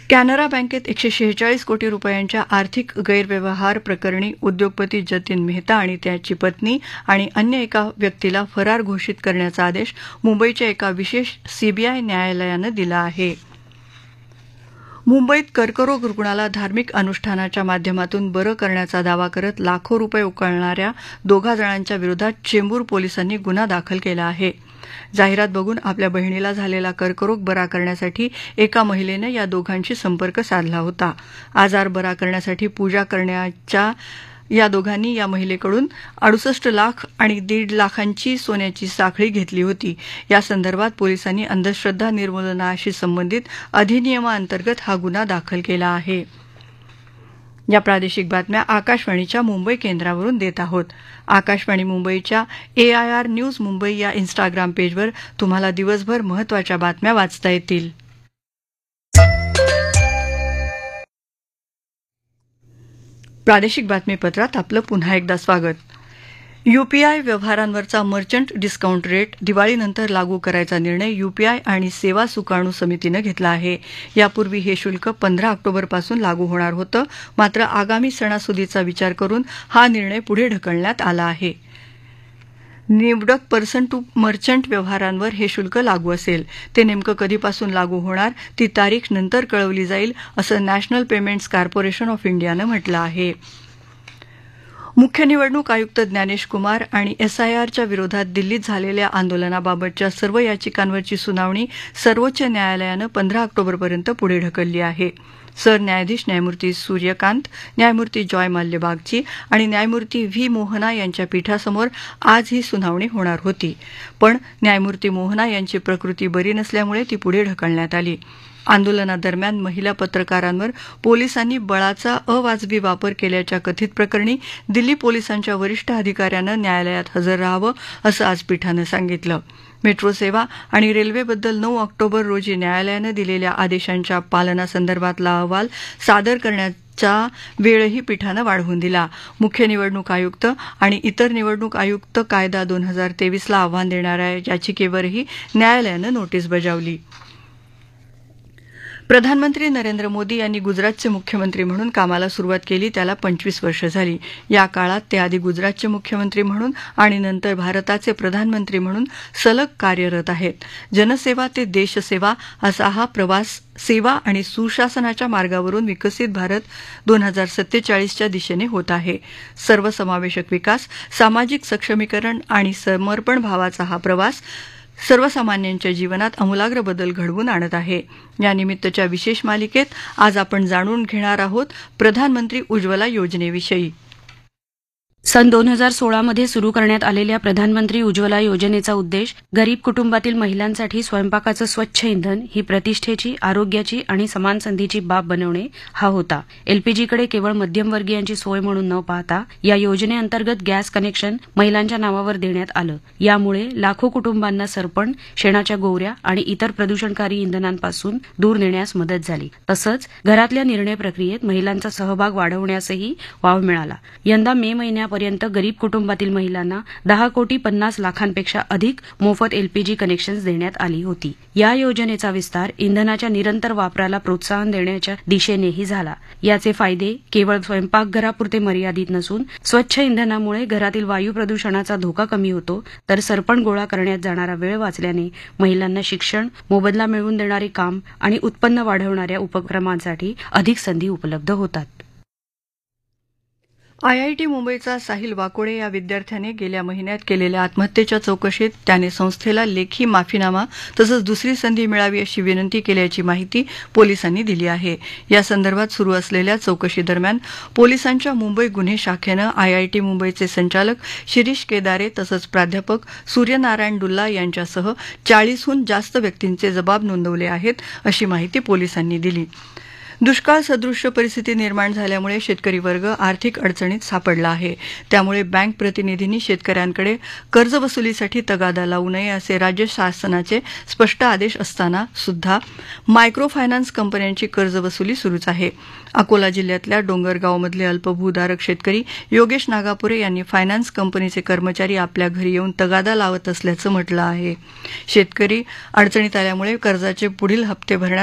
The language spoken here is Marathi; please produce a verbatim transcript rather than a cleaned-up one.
कॅनरा बँकेत एकशे शेहेचाळीस कोटी रुपयांच्या आर्थिक गैरव्यवहार प्रकरणी उद्योगपती जतीन मेहता आणि त्याची पत्नी आणि अन्य एका व्यक्तीला फरार घोषित करण्याचा आदेश मुंबईच्या एका विशेष सीबीआय न्यायालयानं दिला आहे. मुंबईत कर्करोग रुग्णाला धार्मिक अनुष्ठानाच्या माध्यमातून बरं करण्याचा दावा करत लाखो रुपये उकळणाऱ्या दोघा जणांच्या विरोधात चेंबूर पोलिसांनी गुन्हा दाखल केला आहे. जाहिरात बघून आपल्या बहिणीला झालेला कर्करोग बरा करण्यासाठी एका महिलेनं या दोघांशी संपर्क साधला होता. आजार बरा करण्यासाठी पूजा करण्याच्या या दोघांनी या महिलेकडून अडुसष्ट लाख आणि दीड लाखांची सोन्याची साखळी घेतली होती. या संदर्भात पोलिसांनी अंधश्रद्धा निर्मूलनाशी संबंधित अधिनियमाअंतर्गत हा गुन्हा दाखल केला आहे. या प्रादेशिक बातम्या आकाशवाणीच्या मुंबई केंद्रावरून देत आहोत. आकाशवाणी मुंबईच्या एआयआर न्यूज मुंबई या इन्स्टाग्राम पेजवर तुम्हाला दिवसभर महत्त्वाच्या बातम्या वाचता येतील. प्रादेशिक बातमीपत्रात आपलं पुन्हा एकदा स्वागत. यूपीआय व्यवहारांवरचा मर्चंट डिस्काउंट रेट दिवाळीनंतर लागू करायचा निर्णय यूपीआय आणि सेवा सुकाणू समितीनं घेतला आहे. यापूर्वी हे शुल्क पंधरा ऑक्टोबरपासून लागू होणार होतं, मात्र आगामी सणासुदीचा विचार करून हा निर्णय पुढे ढकलण्यात आला आहे. निवडक पर्सन टू मर्चंट व्यवहारांवर हे शुल्क लागू असेल. ते नेमकं कधीपासून लागू होणार ती तारीख नंतर कळवली जाईल, असं नॅशनल पेमेंट्स कॉर्पोरेशन ऑफ इंडियानं म्हटलं आहे. मुख्य निवडणूक आयुक्त ज्ञानेश कुमार आणि एसआयआरच्या विरोधात दिल्लीत झालेल्या आंदोलनाबाबतच्या सर्व याचिकांवरची सुनावणी सर्वोच्च न्यायालयानं पंधरा ऑक्टोबरपर्यंत पुढे ढकलली आहे. सरन्यायाधीश न्यायमूर्ती सूर्यकांत, न्यायमूर्ती जॉय माल्य बागची आणि न्यायमूर्ती व्ही मोहना यांच्या पीठासमोर आज ही सुनावणी होणार होती, पण न्यायमूर्ती मोहना यांची प्रकृती बरी नसल्यामुळे ती पुढे ढकलण्यात आली. आंदोलनादरम्यान महिला पत्रकारांवर पोलिसांनी बळाचा अवाजवी वापर केल्याच्या कथित प्रकरणी दिल्ली पोलिसांच्या वरिष्ठ अधिकाऱ्यानं न्यायालयात हजर राहावं, असं आज पीठानं सांगितलं. मेट्रो सेवा आणि रेल्वेबद्दल नऊ ऑक्टोबर रोजी न्यायालयानं दिलेल्या आदेशांच्या पालनासंदर्भातला अहवाल सादर करण्याचा वेळही पीठानं वाढवून दिला. मुख्य निवडणूक आयुक्त आणि इतर निवडणूक आयुक्त कायदा दोन हजार तेवीसला आव्हान देणाऱ्या याचिकेवरही न्यायालयानं नोटीस बजावली. प्रधानमंत्री नरेंद्र मोदी यांनी गुजरातचे मुख्यमंत्री म्हणून कामाला सुरुवात केली त्याला पंचवीस वर्ष झाली. या काळात ते आधी गुजरातचे मुख्यमंत्री म्हणून आणि नंतर भारताचे प्रधानमंत्री म्हणून सलग कार्यरत आहेत. जनसेवा ते देशसेवा असा हा प्रवास सेवा आणि सुशासनाच्या मार्गावरून विकसित भारत दोन हजार सत्तेचाळीसच्या दिशेने होत आहे. सर्वसमावेशक विकास, सामाजिक सक्षमीकरण आणि समर्पण भावाचा हा प्रवास सर्वसामान्यांच्या जीवनात आमूलाग्र बदल घडवून आणत आहे. या निमित्तच्या विशेष मालिकेत आज आपण जाणून घेणार आहोत प्रधानमंत्री उज्ज्वला योजनेविषयी. सन दोन हजार सोळामध्ये सुरू करण्यात आलेल्या प्रधानमंत्री उज्ज्वला योजनेचा उद्देश गरीब कुटुंबातील महिलांसाठी स्वयंपाकाचं स्वच्छ इंधन ही प्रतिष्ठेची, आरोग्याची आणि समान संधीची बाब बनवणे हा होता. एलपीजीकडे केवळ मध्यमवर्गीयांची सोय म्हणून न पाहता या योजनेअंतर्गत गॅस कनेक्शन महिलांच्या नावावर देण्यात आलं. यामुळे लाखो कुटुंबांना सरपण, शेणाच्या गोवऱ्या आणि इतर प्रदूषणकारी इंधनांपासून दूर नेण्यास मदत झाली. तसंच घरातल्या निर्णय प्रक्रियेत महिलांचा सहभाग वाढवण्यासही वाव मिळाला. यंदा मे महिन्या पर्यंत गरीब कुटुंबातील महिलांना दहा कोटी पन्नास लाखांपेक्षा अधिक मोफत एलपीजी कनेक्शन्स देण्यात आली होती. या योजनेचा विस्तार इंधनाच्या निरंतर वापराला प्रोत्साहन देण्याच्या दिशेनेही झाला. याचे फायदे केवळ स्वयंपाकघरापुरते मर्यादित नसून स्वच्छ इंधनामुळे घरातील वायू प्रदूषणाचा धोका कमी होतो, तर सरपण गोळा करण्यात जाणारा वेळ वाचल्याने महिलांना शिक्षण, मोबदला मिळवून देणारे काम आणि उत्पन्न वाढवणाऱ्या उपक्रमांसाठी अधिक संधी उपलब्ध होतात. आयआयटी मुंबईचा साहिल वाकोडे या विद्यार्थ्याने गेल्या महिन्यात केलेल्या आत्महत्येच्या चौकशीत त्याने संस्थेला लेखी माफीनामा तसंच दुसरी संधी मिळावी अशी विनंती केल्याची माहिती पोलिसांनी दिली आहे. या संदर्भात सुरू असलेल्या चौकशीदरम्यान पोलिसांच्या मुंबई गुन्हे शाखेनं आयआयटी मुंबईचे संचालक शिरीष केदारे तसंच प्राध्यापक सूर्यनारायण डुल्ला यांच्यासह चाळीसहून जास्त व्यक्तींचे जबाब नोंदवले आहेत, अशी माहिती पोलिसांनी दिली. दुष्काळ सदृश्य परिस्थिती निर्माण झाल्यामुळे शेतकरी वर्ग आर्थिक अडचणीत सापडला आहे. त्यामुळे बँक प्रतिनिधींनी शेतकऱ्यांकडे कर्जवसुलीसाठी तगादा लावू नये असे राज्य शासनाचे स्पष्ट आदेश असताना सुद्धा मायक्रो फायनान्स कंपन्यांची कर्जवसुली सुरूच आहे. अकोला जिल्ह्यातल्या डोंगरगावमधले अल्पभूधारक शेतकरी योगेश नागापुरे यांनी फायनान्स कंपनीचे कर्मचारी आपल्या घरी येऊन तगादा लावत असल्याचं म्हटलं आहे. शेतकरी अडचणीत आल्यामुळे कर्जाचे पुढील हप्ते भरण्यात